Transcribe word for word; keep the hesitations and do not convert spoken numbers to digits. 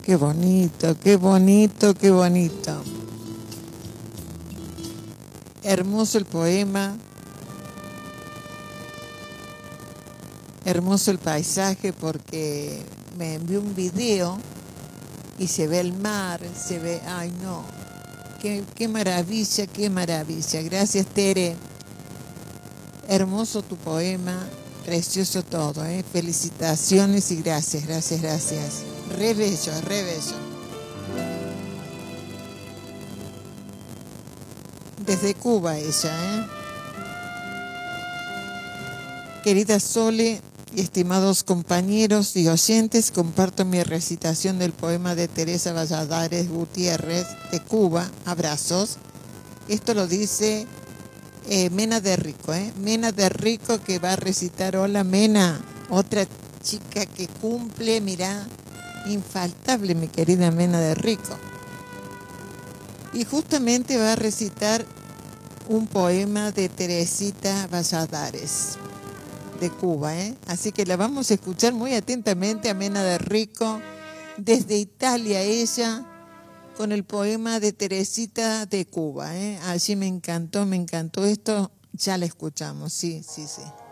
Qué bonito, qué bonito, qué bonito. Hermoso el poema. Hermoso el paisaje porque me envió un video y se ve el mar, se ve, ay no, qué, qué maravilla, qué maravilla. Gracias, Tere. Hermoso tu poema, precioso todo, ¿eh? Felicitaciones y gracias, gracias, gracias. Re bello, re bello. Desde Cuba ella, ¿eh? Querida Sole y estimados compañeros y oyentes, comparto mi recitación del poema de Teresa Valladares Gutiérrez de Cuba, Abrazos. Esto lo dice eh, Mena de Rico, ¿eh? Mena de Rico, que va a recitar. Hola, Mena, otra chica que cumple, mirá, infaltable, mi querida Mena de Rico. Y justamente va a recitar un poema de Teresita Valladares de Cuba, ¿eh? Así que la vamos a escuchar muy atentamente a Mena de Rico, desde Italia ella, con el poema de Teresita de Cuba, ¿eh? Allí me encantó, me encantó esto, ya la escuchamos, sí, sí, sí.